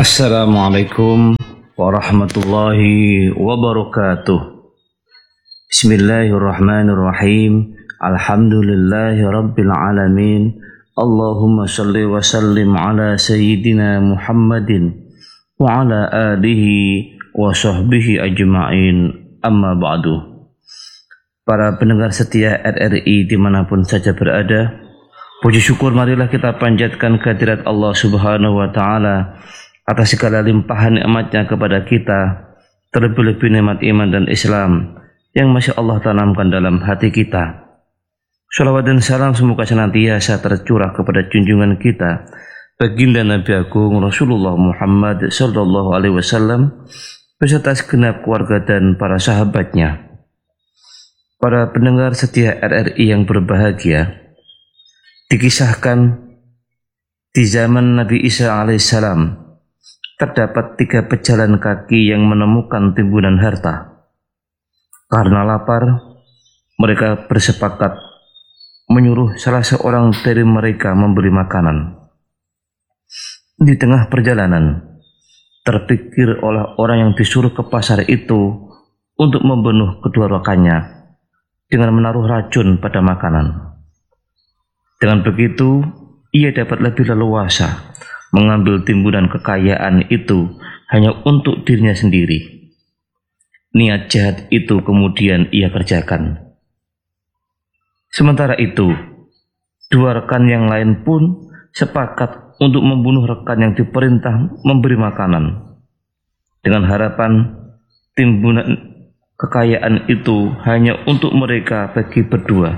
Assalamualaikum warahmatullahi wabarakatuh. Bismillahirrahmanirrahim. Alhamdulillahi rabbil alamin. Allahumma salli wa sallim ala sayyidina Muhammadin wa ala alihi wa sahbihi ajma'in. Amma ba'du. Para pendengar setia RRI dimanapun saja berada, puji syukur marilah kita panjatkan kehadirat Allah Subhanahu wa Ta'ala atas segala limpahan nikmatnya kepada kita, terlebih-lebih nikmat iman dan Islam yang masih Allah tanamkan dalam hati kita. Shalawat dan salam semoga senantiasa tercurah kepada junjungan kita, baginda Nabi Agung Rasulullah Muhammad sallallahu alaihi wasallam beserta segenap keluarga dan para sahabatnya. Para pendengar setia RRI yang berbahagia, dikisahkan di zaman Nabi Isa alaihissalam terdapat 3 pejalan kaki yang menemukan timbunan harta. Karena lapar, mereka bersepakat menyuruh salah seorang dari mereka memberi makanan. Di tengah perjalanan, terpikir oleh orang yang disuruh ke pasar itu untuk membunuh kedua rekannya dengan menaruh racun pada makanan. Dengan begitu, ia dapat lebih leluasa mengambil timbunan kekayaan itu hanya untuk dirinya sendiri. Niat jahat itu kemudian ia kerjakan. Sementara itu, 2 rekan yang lain pun sepakat untuk membunuh rekan yang diperintah memberi makanan, dengan harapan timbunan kekayaan itu hanya untuk mereka bagi berdua.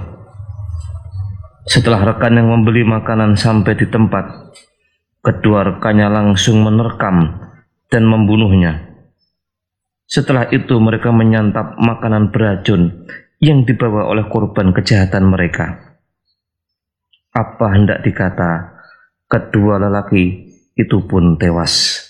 Setelah rekan yang membeli makanan sampai di tempat, kedua rekannya langsung menerkam dan membunuhnya. Setelah itu mereka menyantap makanan beracun yang dibawa oleh korban kejahatan mereka. Apa hendak dikata, kedua lelaki itu pun tewas.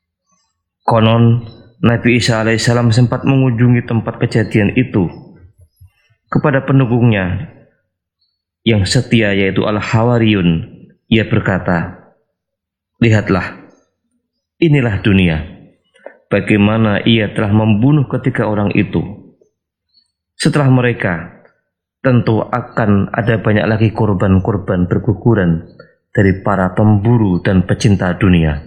Konon Nabi Isa alaihissalam sempat mengunjungi tempat kejadian itu. Kepada pendukungnya yang setia yaitu Al-Hawariyun, ia berkata, "Lihatlah, inilah dunia. Bagaimana ia telah membunuh ketiga orang itu. Setelah mereka, tentu akan ada banyak lagi korban-korban berguguran dari para pemburu dan pecinta dunia."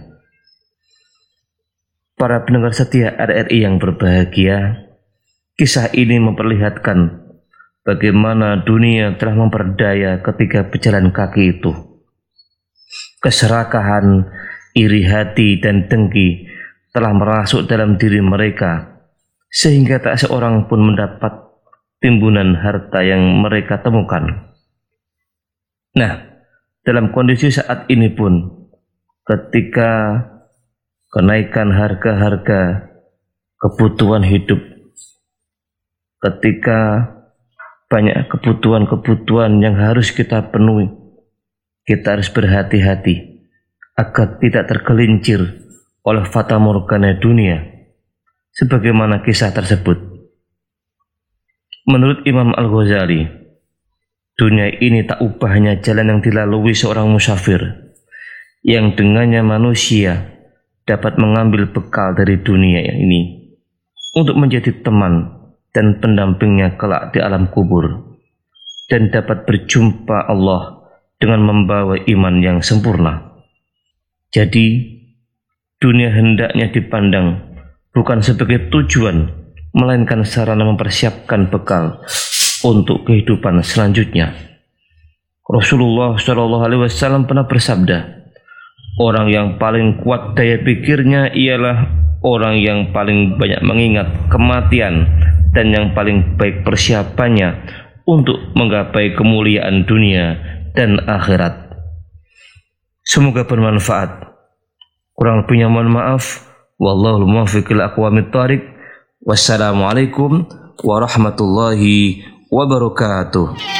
Para pendengar setia RRI yang berbahagia, kisah ini memperlihatkan bagaimana dunia telah memperdaya ketiga pejalan kaki itu. Keserakahan, iri hati, dan dengki telah merasuk dalam diri mereka, sehingga tak seorang pun mendapat timbunan harta yang mereka temukan. Nah, dalam kondisi saat ini pun, ketika kenaikan harga-harga kebutuhan hidup, ketika banyak kebutuhan-kebutuhan yang harus kita penuhi, kita harus berhati-hati agar tidak tergelincir oleh fata morgana dunia, sebagaimana kisah tersebut. Menurut Imam Al-Ghazali, dunia ini tak ubah hanya jalan yang dilalui seorang musafir, yang dengannya manusia dapat mengambil bekal dari dunia ini untuk menjadi teman dan pendampingnya kelak di alam kubur, dan dapat berjumpa Allah dengan membawa iman yang sempurna. Jadi, dunia hendaknya dipandang bukan sebagai tujuan, melainkan sarana mempersiapkan bekal untuk kehidupan selanjutnya. Rasulullah Shallallahu Alaihi Wasallam pernah bersabda, "Orang yang paling kuat daya pikirnya ialah orang yang paling banyak mengingat kematian dan yang paling baik persiapannya untuk menggapai kemuliaan dunia dan akhirat." Semoga bermanfaat. Kurang lebihnya mohon maaf. Wallahul muwaffiq ila aqwamit thoriq. Wassalamualaikum warahmatullahi wabarakatuh.